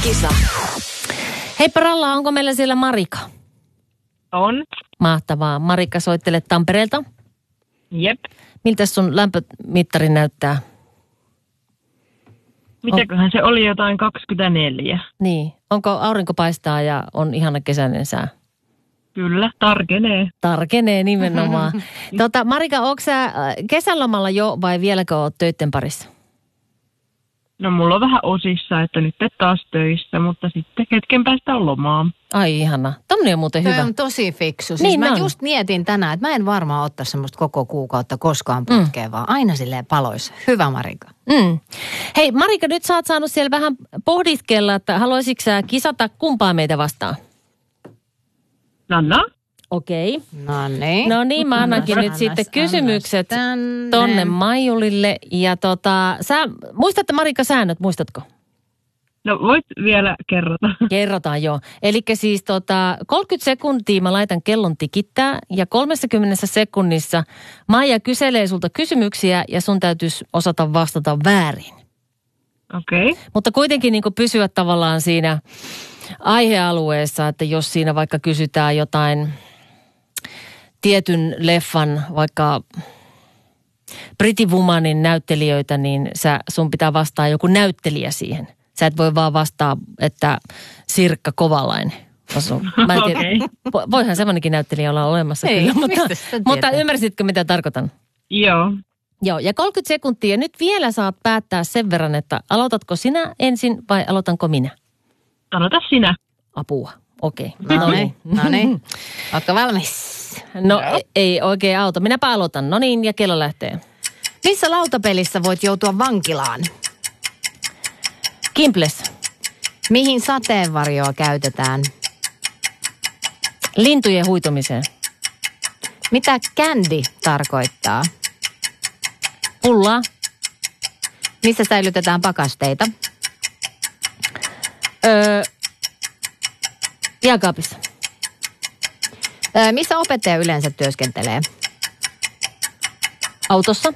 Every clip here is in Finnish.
Kisa. Hei Ralla, onko meillä siellä Marika? On. Mahtavaa. Marika, soittelet Tampereelta. Jep. Miltä sun lämpömittari näyttää? Mitäköhän se oli, jotain 24. Niin. Onko aurinko paistaa ja on ihana kesäinen sää? Kyllä, tarkenee. Tarkenee nimenomaan. Marika, onko sä kesälomalla jo vai vieläkö oot töitten parissa? No mulla on vähän osissa, että nyt taas töissä, mutta sitten hetken päästä on lomaa. Ai ihana. Tommoinen on muuten hyvä. Toi on tosi fiksu. Siis Niin mä on. just mietin tänään, että mä en varmaan ottaa semmoista koko kuukautta koskaan putkeen, vaan aina silleen paloissa. Hyvä Marika. Hei Marika, nyt sä oot saanut siellä vähän pohdiskella, että haluaisitko sä kisata kumpaa meitä vastaan? Nanna? Okei. No niin, mä annankin nyt sitten kysymykset tonne Maijulille. Ja sä muistatte Marika säännöt, muistatko? No voit vielä kerrata. Kerrotaan joo. Elikkä siis 30 sekuntia mä laitan kellon tikittää ja 30 sekunnissa Maija kyselee sulta kysymyksiä ja sun täytyisi osata vastata väärin. Okei. Okay. Mutta kuitenkin niin kuin pysyä tavallaan siinä aihealueessa, että jos siinä vaikka kysytään jotain tietyn leffan, vaikka Pretty Womanin näyttelijöitä, niin sun pitää vastaa joku näyttelijä siihen. Sä et voi vaan vastaa, että Sirkka Kovalainen. Mä en tiedä. Okay. Voihan semmoinenkin näyttelijä olla olemassa ei, kyllä, mutta ymmärsitkö mitä tarkoitan? Joo. Joo, ja 30 sekuntia. Nyt vielä saat päättää sen verran, että aloitatko sinä ensin vai aloitanko minä? Aloita sinä. Apua, okei. No niin. Ootko valmis? No ei oikein auta. Minäpä aloitan. No niin, ja kello lähtee. Missä lautapelissä voit joutua vankilaan? Kimples. Mihin sateenvarjoa käytetään? Lintujen huitomiseen. Mitä candy tarkoittaa? Pullaa. Missä säilytetään pakasteita? Jääkaapissa. Missä opettaja yleensä työskentelee? Autossa.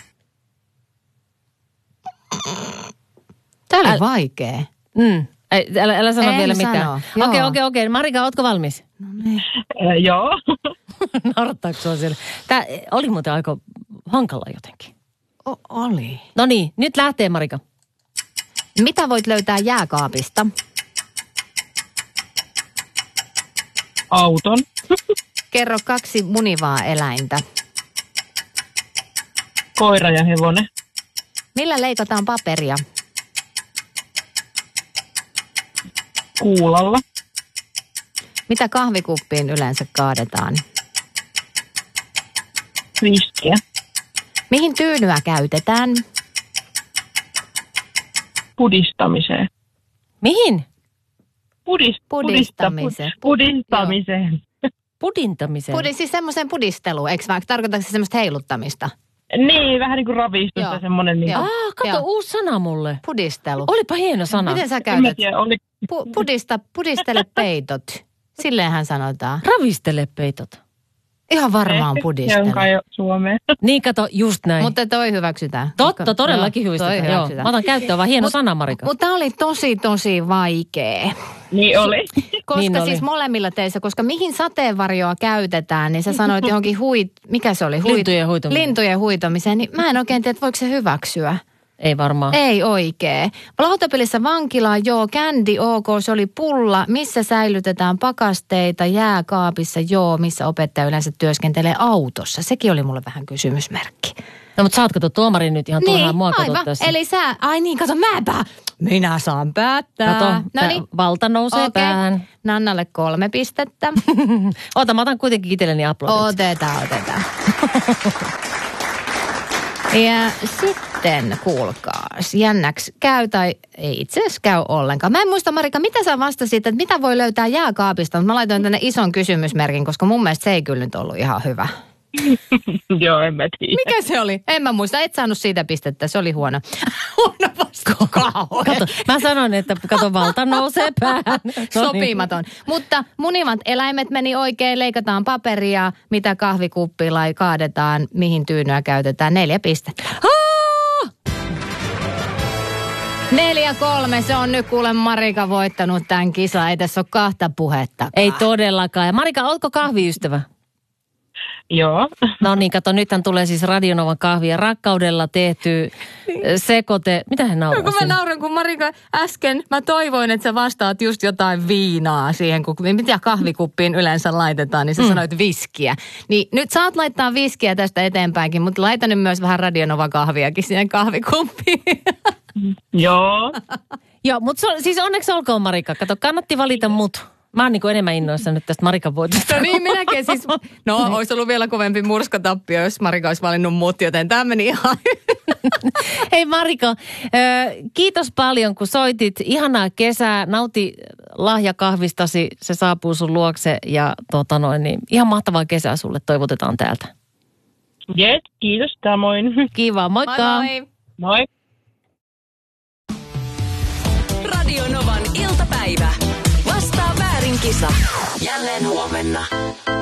Tämä oli vaikea. Älä sano En vielä sano, mitään. joo. Okei. Marika, ootko valmis? No niin. Joo. Naurattaako sua siellä? Tämä oli muuten aika hankala jotenkin. Oli. No niin, nyt lähtee Marika. Mitä voit löytää jääkaapista? Auton. Kerro 2 munivaa eläintä. Koira ja hevonen. Millä leikataan paperia? Kuulalla. Mitä kahvikuppiin yleensä kaadetaan? Viskiä. Mihin tyynyä käytetään? Mihin? Pudistamiseen. Pudistamiseen. Pudintamiseen. Siis semmoiseen pudisteluun, eikö vaan? Tarkoitatko se semmoista heiluttamista? Niin, vähän niin kuin ravistusta semmoinen. Niin. Kato, uusi sana mulle. Pudistelu. Olipa hieno sana. Miten sä En käytät? mä tiedä, oli... Pudistele peitot. Silleenhän sanotaan. Ravistele peitot. Ihan varmaan Se pudistelu. on kai Suomeen. Niin kato, just näin. Mutta toi hyväksytään. Totta, todellakin hyväksytään. Joo, mä otan käyttöön, vaan hieno sana, Marika. Mutta oli tosi vaikea. Niin oli. Koska Niin oli. siis molemmilla teissä, koska mihin sateenvarjoa käytetään, niin sä sanoit johonkin mikä se oli? Lintujen huitomiseen. Lintujen huitomiseen, niin mä en oikein tiedä, että voiko se hyväksyä. Ei varmaan. Ei oikein. Lautapelissä vankilaa, joo, candy, ok, se oli pulla. Missä säilytetään pakasteita, jääkaapissa, joo, missä opettaja yleensä työskentelee autossa. Sekin oli mulle vähän kysymysmerkki. No mutta saat kato tuomari nyt ihan turhaan mua kato tässä. Eli kato minä saan päättää. Kato, valta nousee päähän. Nannalle 3 pistettä. Ota, mä otan kuitenkin itselleni aplodit. Otetaan. Ja sitten kuulkaas, jännäksi käy tai ei itse asiassa käy ollenkaan. Mä en muista Marika, mitä sä vastasit, että mitä voi löytää jääkaapista, mutta mä laitoin tänne ison kysymysmerkin, koska mun mielestä se ei kyllä nyt ollut ihan hyvä. Joo, en mä tiedä. Mikä se oli? En mä muista, et saanut siitä pistettä, se oli huono. Huono vastaus. Kato, mä sanon, että kato valta nousee päähän. Sopimaton. Mutta munivat eläimet meni oikein, leikataan paperia, mitä kahvikuppiin kaadetaan, mihin tyynyä käytetään, 4 pistettä. 4-3, se on nyt kuule Marika voittanut tämän kisan. Ei tässä ole kahta puhettakaan. Ei todellakaan. Ja Marika, ootko kahviystävä? Joo. No niin, kato, nythän tulee siis Radionovan kahvia rakkaudella tehty sekoite. Mitä hän nauraa kun mä nauran, kun Marika äsken, mä toivoin, että sä vastaat just jotain viinaa siihen, kun mitä kahvikuppiin yleensä laitetaan, niin sä sanoit viskiä. Niin nyt saat laittaa viskiä tästä eteenpäinkin, mutta laita nyt myös vähän Radionovan kahviakin siihen kahvikuppiin. Joo. Joo, mutta siis onneksi olkoon Marika. Kato, kannatti valita mut. Mä oon niin enemmän innoissa nyt tästä Marikan voitosta. No niin, minäkin siis. No, olisi ollut vielä kovempi murskatappio, jos Marika olisi valinnut mut, joten tämä meni ihan. Hei Marika, kiitos paljon kun soitit. Ihanaa kesää, nauti lahjakahvistasi, se saapuu sun luokse ja niin ihan mahtavaa kesää sulle toivotetaan täältä. Jes, kiitos samoin. Kiva, moikka. Moi. Moi. Radio Novan iltapäivä. Vastaa väärin kisa. Jälleen huomenna.